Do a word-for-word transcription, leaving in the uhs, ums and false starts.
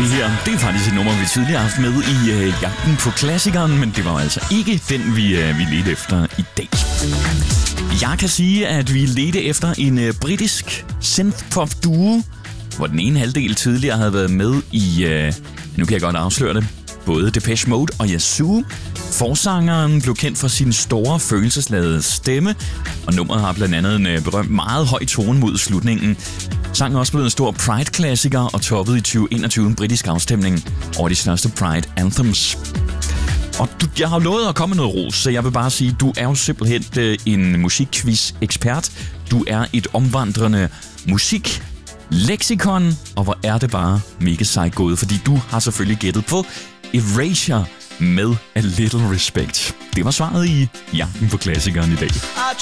Det her, det er faktisk et nummer, vi tidligere har haft med i øh, jagten på klassikeren, men det var altså ikke den, vi, øh, vi ledte efter i dag. Jeg kan sige, at vi ledte efter en øh, britisk synthpop-duo, hvor den ene halvdel tidligere havde været med i, øh, nu kan jeg godt afsløre det, både Depeche Mode og Yazoo. Forsangeren blev kendt for sin store følelsesladede stemme, og nummeret har blandt andet en øh, berømt meget høj tone mod slutningen. Sangen er også blevet en stor Pride-klassiker og toppede i tyve enogtyve en britisk afstemning over de største Pride Anthems. Og du, jeg har lovet at komme med noget ros, så jeg vil bare sige, du er jo simpelthen øh, en musikquiz-ekspert. Du er et omvandrende musikleksikon, og hvor er det bare mega sejt gået, fordi du har selvfølgelig gættet på Erasure med A Little Respect. Det var svaret i jagten på klassikeren i dag. I